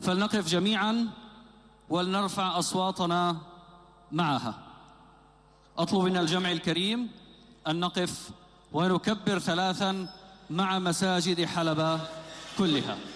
فلنقف جميعا ولنرفع أصواتنا معها. أطلب من الجمع الكريم أن نقف ونكبر 3 مع مساجد حلب كلها.